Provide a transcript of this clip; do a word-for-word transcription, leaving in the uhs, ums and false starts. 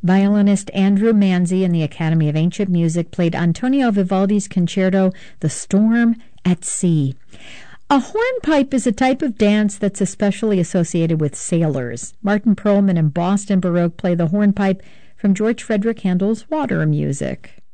Violinist Andrew Manzi in the Academy of Ancient Music played Antonio Vivaldi's concerto, The Storm at Sea. A hornpipe is a type of dance that's especially associated with sailors. Martin Perlman and Boston Baroque play the hornpipe from George Frederick Handel's Water Music.